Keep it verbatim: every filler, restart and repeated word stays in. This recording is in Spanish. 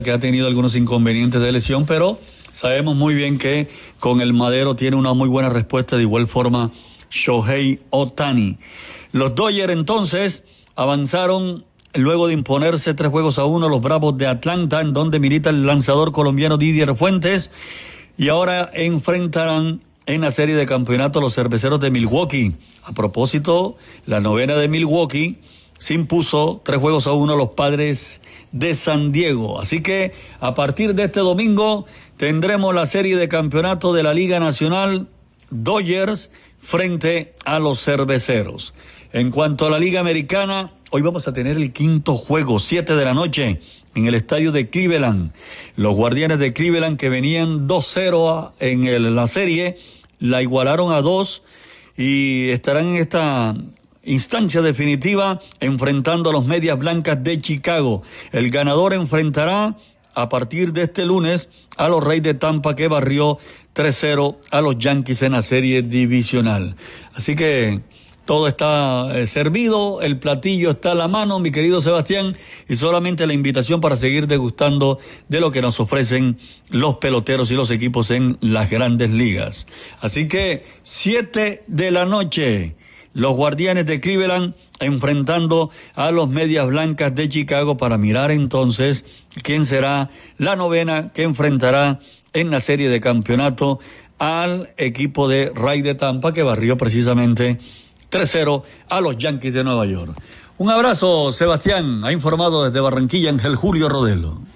que ha tenido algunos inconvenientes de lesión, pero sabemos muy bien que con el Madero tiene una muy buena respuesta, de igual forma Shohei Ohtani. Los Dodgers entonces avanzaron luego de imponerse tres juegos a uno los Bravos de Atlanta, en donde milita el lanzador colombiano Didier Fuentes, y ahora enfrentarán en la serie de campeonato los Cerveceros de Milwaukee. A propósito, la novena de Milwaukee se impuso tres juegos a uno los Padres de San Diego. Así que a partir de este domingo tendremos la serie de campeonato de la Liga Nacional, Dodgers frente a los Cerveceros. En cuanto a la Liga Americana, hoy vamos a tener el quinto juego, siete de la noche, en el estadio de Cleveland. Los Guardianes de Cleveland, que venían dos cero en el, la serie, la igualaron a dos y estarán en esta instancia definitiva enfrentando a los Medias Blancas de Chicago. El ganador enfrentará a partir de este lunes a los Reyes de Tampa, que barrió tres cero a los Yankees en la serie divisional. Así que todo está eh, servido, el platillo está a la mano, mi querido Sebastián, y solamente la invitación para seguir degustando de lo que nos ofrecen los peloteros y los equipos en las grandes ligas. Así que siete de la noche, los Guardianes de Cleveland enfrentando a los Medias Blancas de Chicago, para mirar entonces quién será la novena que enfrentará en la serie de campeonato al equipo de Rays de Tampa, que barrió precisamente tres cero a los Yankees de Nueva York. Un abrazo, Sebastián. Ha informado desde Barranquilla Ángel Julio Rodelo.